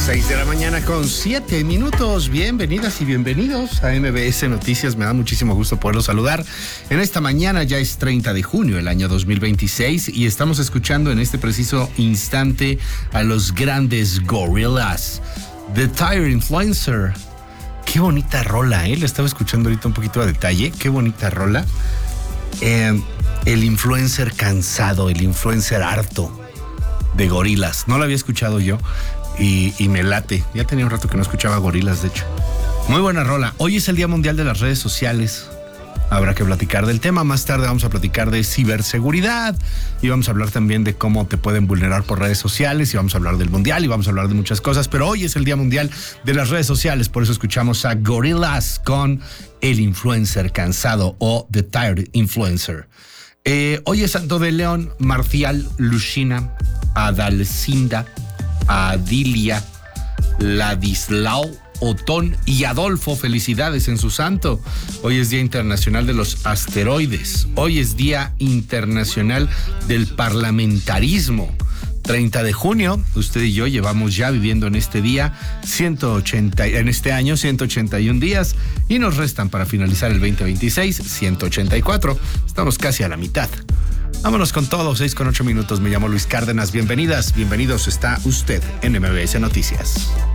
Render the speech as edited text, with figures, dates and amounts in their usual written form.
6 de la mañana con 7 minutos. Bienvenidas y bienvenidos a MBS Noticias. Me da muchísimo gusto poderlos saludar. En esta mañana ya es 30 de junio del año 2026 y estamos escuchando en este preciso instante a los grandes Gorillaz. The Tire Influencer. Qué bonita rola, ¿eh? La estaba escuchando ahorita un poquito a detalle. Qué bonita rola. El influencer cansado, el influencer harto de Gorillaz. No lo había escuchado yo. Y me late. Ya tenía un rato que no escuchaba Gorillaz, de hecho. Muy buena rola. Hoy es el Día Mundial de las Redes Sociales. Habrá que platicar del tema. Más tarde vamos a platicar de ciberseguridad. Y vamos a hablar también de cómo te pueden vulnerar por redes sociales. Y vamos a hablar del Mundial. Y vamos a hablar de muchas cosas. Pero hoy es el Día Mundial de las Redes Sociales. Por eso escuchamos a Gorillaz con el influencer cansado o The Tired Influencer. Hoy es Santo de León, Marcial, Lucina, Adalcinda, Adilia, Ladislao, Otón y Adolfo. Felicidades en su santo. Hoy es Día Internacional de los Asteroides. Hoy es Día Internacional del Parlamentarismo. 30 de junio, usted y yo llevamos ya viviendo en este día 181 días y nos restan para finalizar el 2026 184. Estamos casi a la mitad. Vámonos con todo, 6:08. Me llamo Luis Cárdenas. Bienvenidas, bienvenidos. Está usted en MBS Noticias.